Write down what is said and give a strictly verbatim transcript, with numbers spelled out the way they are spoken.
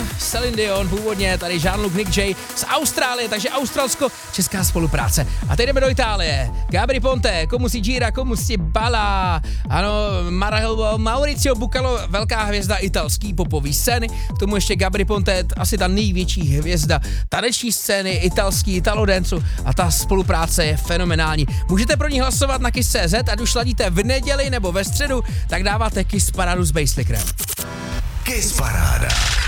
Celine Dion, původně tady Jean-Luc Nick J z Austrálie, takže australsko-česká spolupráce. A teď jdeme do Itálie. Gabry Ponte, komu si gira, komu si bala. Ano, Mar- Mauricio Bucalo, velká hvězda italský popový scény. K tomu ještě Gabry Ponte, asi ta největší hvězda taneční scény, italský, italodancu a ta spolupráce je fenomenální. Můžete pro ní hlasovat na Kiss tečka cé zet, ať už ladíte v neděli nebo ve středu, tak dáváte Kiss Parádu s Basslickerem. Kiss Paráda.